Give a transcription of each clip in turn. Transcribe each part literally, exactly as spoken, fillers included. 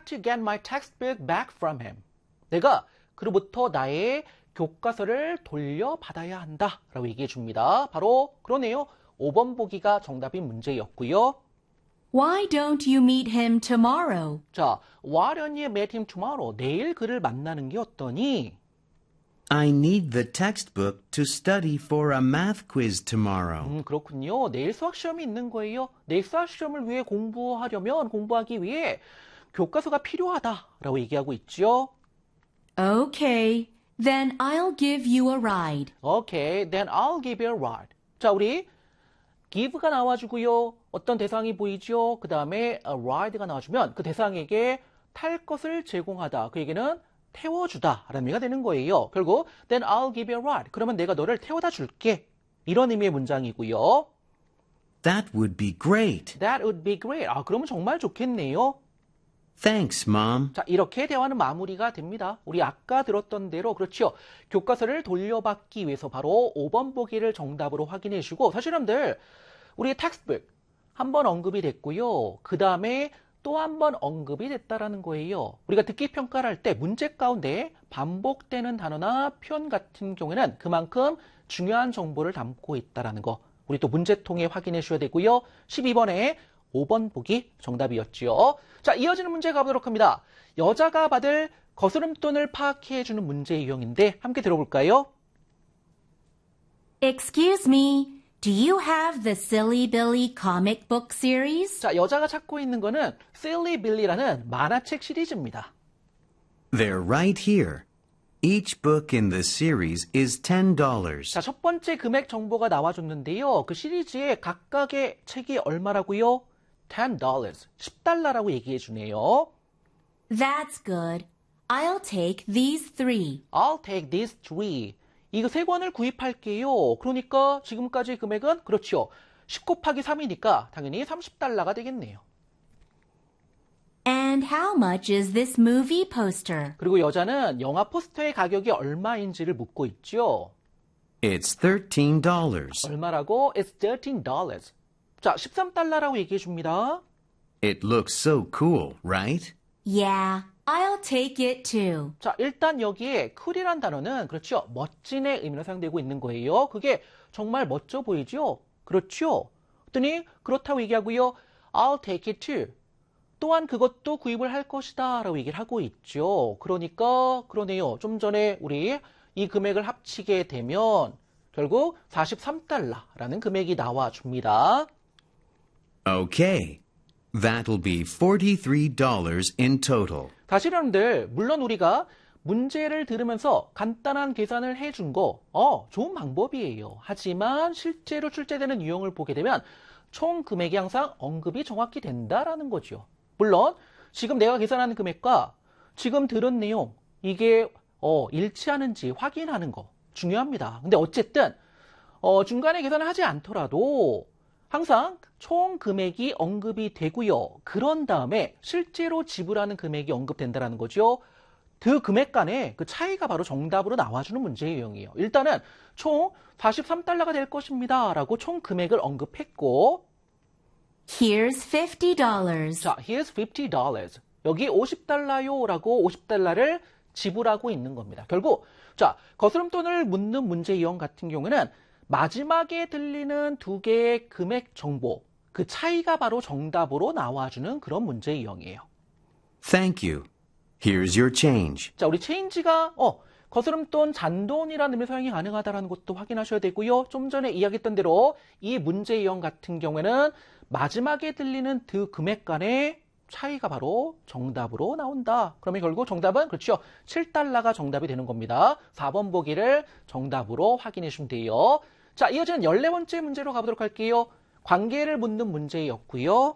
to get my textbook back from him. 내가 그로부터 나의 교과서를 돌려받아야 한다 라고 얘기해 줍니다. 바로 그러네요. 오 번 보기가 정답인 문제였고요. Why don't you meet him tomorrow? 자, why don't you meet him tomorrow? 내일 그를 만나는 게 어떠니? I need the textbook to study for a math quiz tomorrow. 음, 그렇군요. 내일 수학 시험이 있는 거예요. 내일 수학 시험을 위해 공부하려면, 공부하기 위해 교과서가 필요하다라고 얘기하고 있죠. Okay, then I'll give you a ride. Okay, then I'll give you a ride. 자, 우리 give가 나와주고요. 어떤 대상이 보이죠? 그 다음에 a ride가 나와주면 그 대상에게 탈 것을 제공하다. 그 얘기는 태워주다 라는 의미가 되는 거예요. 결국 then I'll give you a ride. 그러면 내가 너를 태워다 줄게. 이런 의미의 문장이고요. That would be great. That would be great. 아, 그러면 정말 좋겠네요. Thanks, Mom. 자, 이렇게 대화는 마무리가 됩니다. 우리 아까 들었던 대로 그렇죠. 교과서를 돌려받기 위해서 바로 오 번 보기를 정답으로 확인해 주고 사실 여러분들 우리 텍스트북 한 번 언급이 됐고요. 그 다음에 또 한 번 언급이 됐다라는 거예요. 우리가 듣기 평가를 할 때 문제 가운데 반복되는 단어나 표현 같은 경우에는 그만큼 중요한 정보를 담고 있다라는 거. 우리 또 문제 통해 확인해 주셔야 되고요. 십이 번에 오 번 보기 정답이었죠. 자, 이어지는 문제 가보도록 합니다. 여자가 받을 거스름돈을 파악해 주는 문제 유형인데 함께 들어볼까요? Excuse me, do you have the Silly Billy comic book series? 자, 여자가 찾고 있는 거는 Silly Billy라는 만화책 시리즈입니다. They're right here. Each book in the series is ten dollars. 자, 첫 번째 금액 정보가 나와줬는데요. 그 시리즈의 각각의 책이 얼마라고요? ten dollars, 십 달러라고 얘기해 주네요. That's good. I'll take these three. I'll take these three. 이거 세 권을 구입할게요. 그러니까 지금까지 금액은 그렇죠. 십 곱하기 삼이니까 당연히 삼십 달러가 되겠네요. And how much is this movie poster? 그리고 여자는 영화 포스터의 가격이 얼마인지를 묻고 있죠. It's thirteen dollars. 얼마라고? It's thirteen dollars. 자, 십삼 달러라고 얘기해 줍니다. It looks so cool, right? Yeah, I'll take it too. 자, 일단 여기에 cool이란 단어는 그렇죠. 멋진의 의미로 사용되고 있는 거예요. 그게 정말 멋져 보이죠? 그렇죠? 그랬더니 그렇다고 얘기하고요. I'll take it too. 또한 그것도 구입을 할 것이다 라고 얘기를 하고 있죠. 그러니까 그러네요. 좀 전에 우리 이 금액을 합치게 되면 결국 사십삼 달러라는 금액이 나와줍니다. Okay. That'll be forty-three dollars in total. 다시 여러분들, 물론 우리가 문제를 들으면서 간단한 계산을 해준 거, 어, 좋은 방법이에요. 하지만 실제로 출제되는 유형을 보게 되면 총 금액이 항상 언급이 정확히 된다라는 거죠. 물론 지금 내가 계산하는 금액과 지금 들은 내용, 이게 어, 일치하는지 확인하는 거 중요합니다. 근데 어쨌든 어, 중간에 계산을 하지 않더라도 항상 총 금액이 언급이 되고요. 그런 다음에 실제로 지불하는 금액이 언급된다는 거죠. 그 금액 간의 그 차이가 바로 정답으로 나와주는 문제 유형이에요. 일단은 총 사십삼 달러가 될 것입니다. 라고 총 금액을 언급했고 Here's fifty dollars. 자, here's fifty dollars. 여기 오십 달러요 라고 오십 달러를 지불하고 있는 겁니다. 결국 자, 거스름돈을 묻는 문제 유형 같은 경우는 마지막에 들리는 두 개의 금액 정보, 그 차이가 바로 정답으로 나와주는 그런 문제 유형이에요. Thank you. Here's your change. 자, 우리 체인지가 어, 거스름돈, 잔돈이라는 의미 사용이 가능하다는 것도 확인하셔야 되고요. 좀 전에 이야기했던 대로 이 문제 유형 같은 경우에는 마지막에 들리는 두 금액 간의 차이가 바로 정답으로 나온다. 그러면 결국 정답은 그렇죠. 칠 달러가 정답이 되는 겁니다. 사 번 보기를 정답으로 확인해 주시면 돼요. 자, 이어지는 열네 번째 문제로 가보도록 할게요. 관계를 묻는 문제였고요.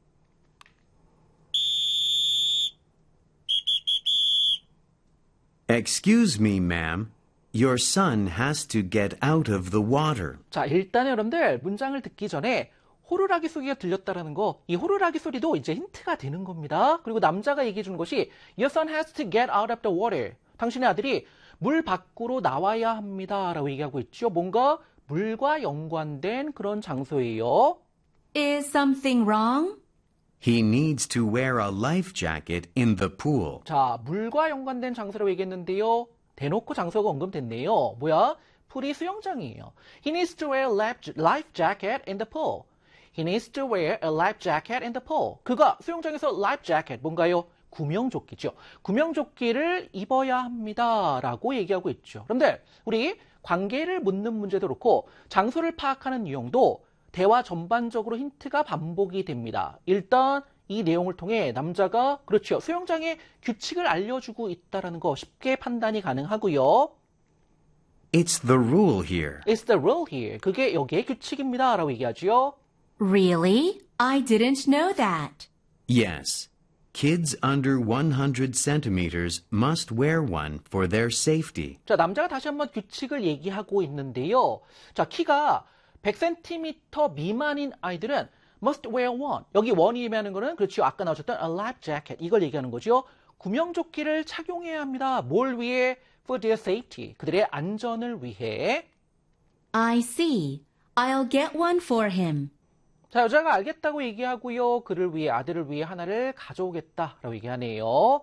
Excuse me, ma'am. Your son has to get out of the water. 자, 일단 여러분들 문장을 듣기 전에 호루라기 소리가 들렸다라는 거, 이 호루라기 소리도 이제 힌트가 되는 겁니다. 그리고 남자가 얘기해 주는 것이 Your son has to get out of the water. 당신의 아들이 물 밖으로 나와야 합니다. 라고 얘기하고 있죠. 뭔가 물과 연관된 그런 장소예요. Is something wrong? He needs to wear a life jacket in the pool. 자, 물과 연관된 장소라고 얘기했는데요. 대놓고 장소가 언급됐네요. 뭐야? 풀이 수영장이에요. He needs to wear a life life jacket in the pool. He needs to wear a life jacket in the pool. 그가 수영장에서 life jacket, 뭔가요? 구명조끼죠. 구명조끼를 입어야 합니다. 라고 얘기하고 있죠. 그런데 우리 관계를 묻는 문제도 그렇고 장소를 파악하는 유형도 대화 전반적으로 힌트가 반복이 됩니다. 일단 이 내용을 통해 남자가 그렇죠. 수영장의 규칙을 알려주고 있다는 거 쉽게 판단이 가능하고요. It's the rule here. It's the rule here. 그게 여기의 규칙입니다. 라고 얘기하죠. Really? I didn't know that. Yes. Kids under one hundred centimeters must wear one for their safety. 자, 남자가 다시 한번 규칙을 얘기하고 있는데요. 자, 키가 백 센티미터 미만인 아이들은 must wear one. 여기 one이 의미하는 거는 그렇죠. 아까 나오셨던 a life jacket. 이걸 얘기하는 거죠. 구명조끼를 착용해야 합니다. 뭘 위해? For their safety. 그들의 안전을 위해. I see. I'll get one for him. 자, 여자가 알겠다고 얘기하고요. 그를 위해, 아들을 위해 하나를 가져오겠다라고 얘기하네요.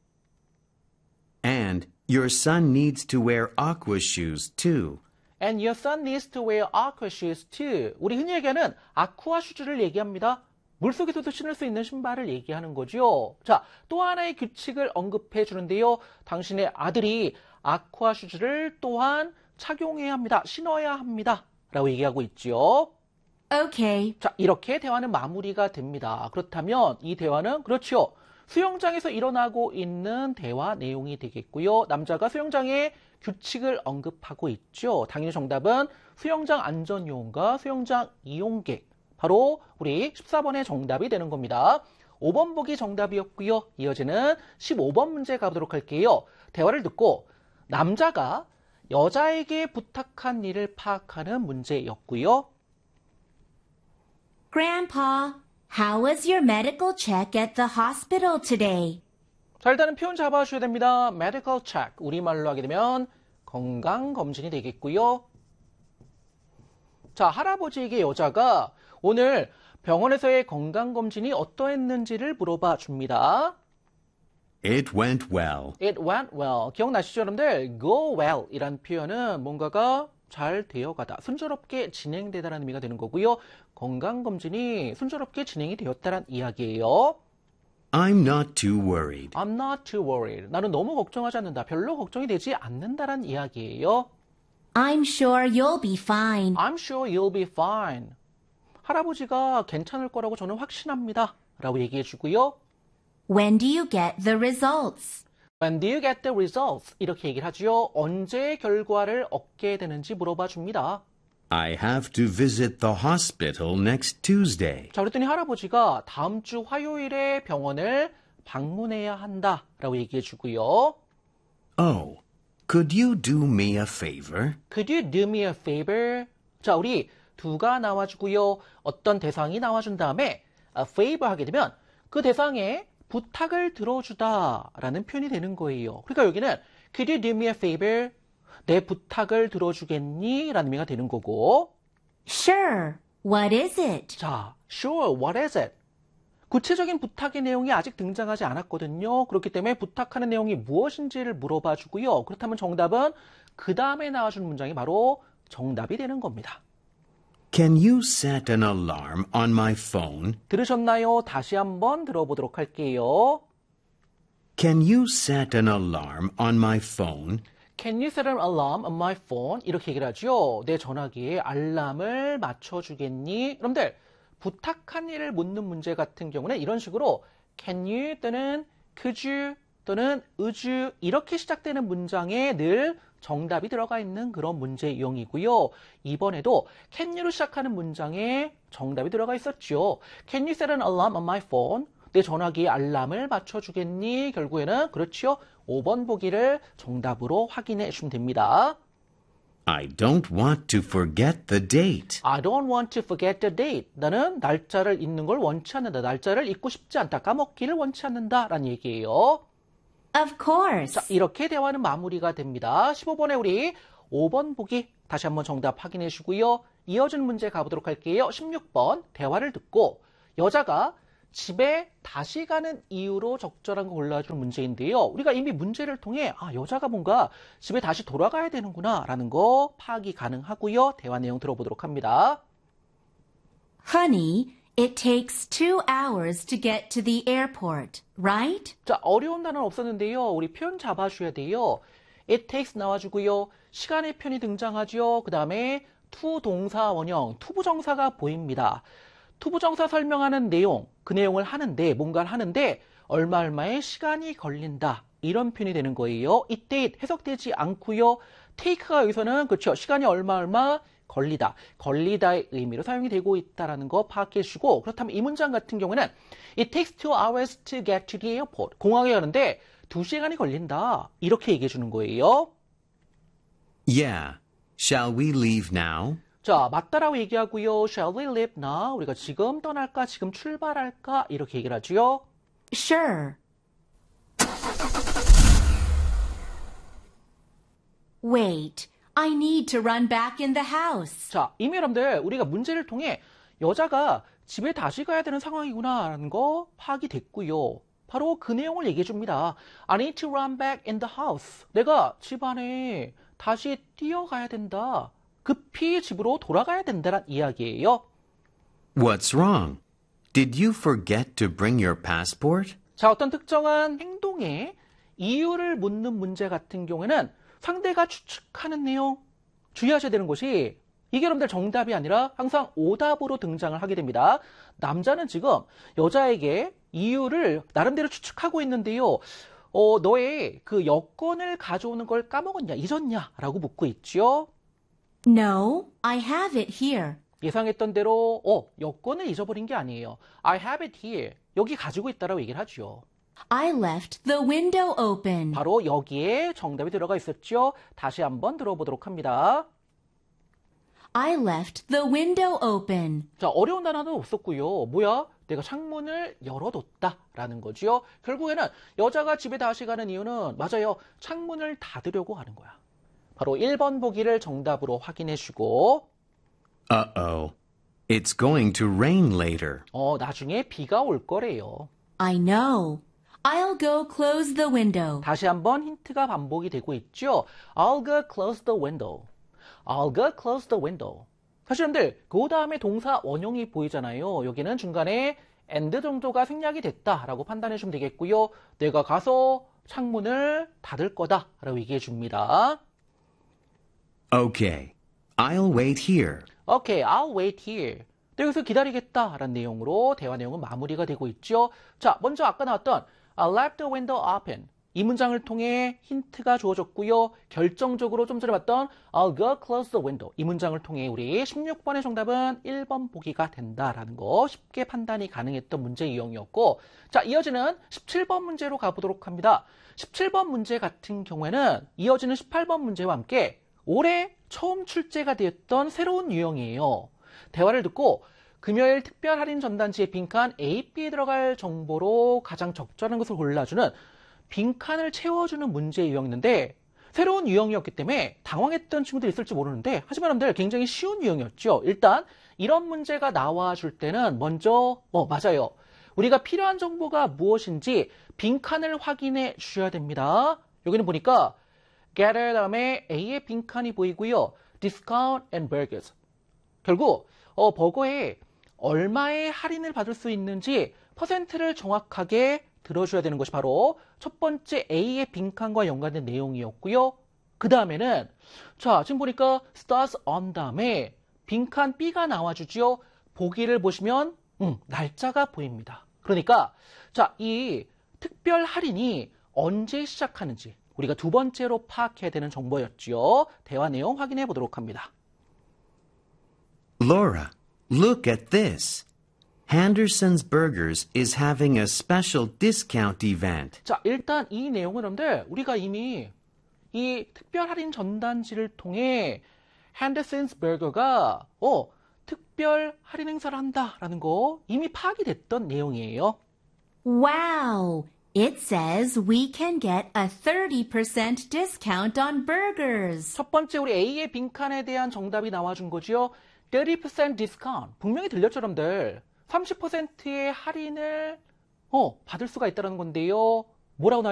And your son needs to wear aqua shoes too. And your son needs to wear aqua shoes too. 우리 흔히 얘기하는 아쿠아 슈즈를 얘기합니다. 물속에서도 신을 수 있는 신발을 얘기하는 거죠. 자, 또 하나의 규칙을 언급해 주는데요. 당신의 아들이 아쿠아 슈즈를 또한 착용해야 합니다. 신어야 합니다. 라고 얘기하고 있죠. Okay. 자, 이렇게 대화는 마무리가 됩니다. 그렇다면 이 대화는 그렇죠. 수영장에서 일어나고 있는 대화 내용이 되겠고요. 남자가 수영장의 규칙을 언급하고 있죠. 당연히 정답은 수영장 안전요원과 수영장 이용객. 바로 우리 십사 번의 정답이 되는 겁니다. 오 번 보기 정답이었고요. 이어지는 십오 번 문제 가보도록 할게요. 대화를 듣고 남자가 여자에게 부탁한 일을 파악하는 문제였고요. Grandpa, how was your medical check at the hospital today? 자, 일단은 표현 잡아주셔야 됩니다. medical check. 우리말로 하게 되면 건강검진이 되겠고요. 자, 할아버지에게 여자가 오늘 병원에서의 건강검진이 어떠했는지를 물어봐 줍니다. It went well. It went well. 기억나시죠, 여러분들? go well 이란 표현은 뭔가가 잘 되어가다, 순조롭게 진행되다라는 의미가 되는 거고요. 건강검진이 순조롭게 진행이 되었다는 이야기예요. I'm not too worried. I'm not too worried. 나는 너무 걱정하지 않는다. 별로 걱정이 되지 않는다라는 이야기예요. I'm sure you'll be fine. I'm sure you'll be fine. 할아버지가 괜찮을 거라고 저는 확신합니다. 라고 얘기해 주고요. When do you get the results? When do you get the results? 이렇게 얘기를 하죠. 언제 결과를 얻게 되는지 물어봐 줍니다. I have to visit the hospital next Tuesday. 자, 그랬더니 할아버지가 다음 주 화요일에 병원을 방문해야 한다. 라고 얘기해 주고요. Oh, could you do me a favor? Could you do me a favor? 자, 우리 do가 나와주고요. 어떤 대상이 나와준 다음에 a favor 하게 되면 그 대상에 부탁을 들어주다 라는 표현이 되는 거예요. 그러니까 여기는 Could you do me a favor? 내 부탁을 들어주겠니? 라는 의미가 되는 거고. Sure. What is it? 자, sure, what is it? 구체적인 부탁의 내용이 아직 등장하지 않았거든요. 그렇기 때문에 부탁하는 내용이 무엇인지를 물어봐 주고요. 그렇다면 정답은 그 다음에 나와주는 문장이 바로 정답이 되는 겁니다. Can you set an alarm on my phone? 들으셨나요? 다시 한번 들어보도록 할게요. Can you set an alarm on my phone? Can you set an alarm on my phone? 이렇게 얘기를 하죠. 내 전화기에 알람을 맞춰주겠니? 여러분들, 부탁한 일을 묻는 문제 같은 경우는 이런 식으로 Can you 또는 Could you 또는 Would you 이렇게 시작되는 문장에 늘 정답이 들어가 있는 그런 문제 유형이고요. 이번에도 Can you로 시작하는 문장에 정답이 들어가 있었죠. Can you set an alarm on my phone? 내 전화기에 알람을 맞춰주겠니? 결국에는 그렇죠. 오 번 보기를 정답으로 확인해 주시면 됩니다. I don't want to forget the date. I don't want to forget the date. 나는 날짜를 잊는 걸 원치 않는다. 날짜를 잊고 싶지 않다. 까먹기를 원치 않는다. 라는 얘기예요. Of course. 자, 이렇게 대화는 마무리가 됩니다. 십오 번에 우리 오 번 보기 다시 한번 정답 확인해 주고요. 이어진 문제 가보도록 할게요. 십육 번 대화를 듣고 여자가 집에 다시 가는 이유로 적절한 거 골라주는 문제인데요. 우리가 이미 문제를 통해 아, 여자가 뭔가 집에 다시 돌아가야 되는구나 라는 거 파악이 가능하고요. 대화 내용 들어보도록 합니다. Honey, it takes two hours to get to the airport, right? 자, 어려운 단어는 없었는데요. 우리 표현 잡아줘야 돼요. It takes 나와주고요. 시간의 표현이 등장하죠. 그 다음에 to 동사 원형, 투부정사가 보입니다. 투부정사 설명하는 내용, 그 내용을 하는데, 뭔가를 하는데 얼마 얼마의 시간이 걸린다. 이런 표현이 되는 거예요. 이때 해석되지 않고요. take가 여기서는 그렇죠. 시간이 얼마 얼마 걸리다. 걸리다의 의미로 사용이 되고 있다는 거 파악해 주시고 그렇다면 이 문장 같은 경우는 It takes two hours to get to the airport. 공항에 가는데 두 시간이 걸린다. 이렇게 얘기해 주는 거예요. Yeah. Shall we leave now? 자, 맞다라고 얘기하고요. Shall we leave now? 우리가 지금 떠날까? 지금 출발할까? 이렇게 얘기를 하죠. Sure. Wait, I need to run back in the house. 자, 이미 여러분들 우리가 문제를 통해 여자가 집에 다시 가야 되는 상황이구나 라는 거 파악이 됐고요. 바로 그 내용을 얘기해 줍니다. I need to run back in the house. 내가 집 안에 다시 뛰어가야 된다. 급히 집으로 돌아가야 된다는 이야기예요. What's wrong? Did you forget to bring your passport? 자, 어떤 특정한 행동에 이유를 묻는 문제 같은 경우에는 상대가 추측하는 내용 주의하셔야 되는 것이 이게 여러분들 정답이 아니라 항상 오답으로 등장을 하게 됩니다. 남자는 지금 여자에게 이유를 나름대로 추측하고 있는데요. 어, 너의 그 여권을 가져오는 걸 까먹었냐, 잊었냐? 라고 묻고 있죠. No, I have it here. 예상했던 대로 어, 여권을 잊어버린 게 아니에요. I have it here. 여기 가지고 있다라고 얘기를 하죠. I left the window open. 바로 여기에 정답이 들어가 있었죠. 다시 한번 들어보도록 합니다. I left the window open. 자, 어려운 단어도 없었고요. 뭐야? 내가 창문을 열어뒀다라는 거지요. 결국에는 여자가 집에 다시 가는 이유는 맞아요. 창문을 닫으려고 하는 거야. 바로 일 번 보기를 정답으로 확인해 주고 Uh-oh. It's going to rain later. 어, 나중에 비가 올 거래요. I know. I'll go close the window. 다시 한번 힌트가 반복이 되고 있죠. I'll go close the window. I'll go close the window. 사실 여러분들 그 다음에 동사 원형이 보이잖아요. 여기는 중간에 and 정도가 생략이 됐다라고 판단해 주면 되겠고요. 내가 가서 창문을 닫을 거다라고 얘기해 줍니다. Okay. I'll wait here. Okay, I'll wait here. 여기서 기다리겠다라는 내용으로 대화 내용은 마무리가 되고 있죠. 자, 먼저 아까 나왔던 I left the window open. 이 문장을 통해 힌트가 주어졌고요. 결정적으로 좀 전에 봤던 I'll go close the window. 이 문장을 통해 우리 십육 번의 정답은 일 번 보기가 된다라는 거 쉽게 판단이 가능했던 문제 유형이었고 자, 이어지는 십칠 번 문제로 가보도록 합니다. 십칠 번 문제 같은 경우에는 이어지는 십팔 번 문제와 함께 올해 처음 출제가 되었던 새로운 유형이에요. 대화를 듣고 금요일 특별 할인 전단지의 빈칸 A, B에 들어갈 정보로 가장 적절한 것을 골라주는 빈칸을 채워주는 문제 유형인데 새로운 유형이었기 때문에 당황했던 친구들이 있을지 모르는데 하지만 여러분들 굉장히 쉬운 유형이었죠. 일단 이런 문제가 나와줄 때는 먼저 어 맞아요. 우리가 필요한 정보가 무엇인지 빈칸을 확인해 주셔야 됩니다. 여기는 보니까 gather 다음에 A의 빈칸이 보이고요. discount and burgers. 결국 어, 버거에 얼마의 할인을 받을 수 있는지 퍼센트를 정확하게 들어줘야 되는 것이 바로 첫 번째 A의 빈칸과 연관된 내용이었고요. 그 다음에는 자 지금 보니까 starts on 다음에 빈칸 B가 나와주죠. 보기를 보시면 음, 날짜가 보입니다. 그러니까 자, 이 특별 할인이 언제 시작하는지 우리가 두 번째로 파악해야 되는 정보였죠. 대화 내용 확인해 보도록 합니다. Laura, look at this. Henderson's Burgers is having a special discount event. 자, 일단 이 내용은 여러분들 우리가 이미 이 특별 할인 전단지를 통해 Henderson's Burger가 어, 특별 할인 행사를 한다라는 거 이미 파악이 됐던 내용이에요. Wow! It says we can get a thirty percent discount on burgers. 첫 번째 우리 A의 빈칸에 대한 정답이 나와준 거죠. thirty percent discount. 분명히 들렸죠, 여러분들. 삼십 퍼센트의 할인을 어, 받을 수가 있다는 건데요. 뭐라고 나와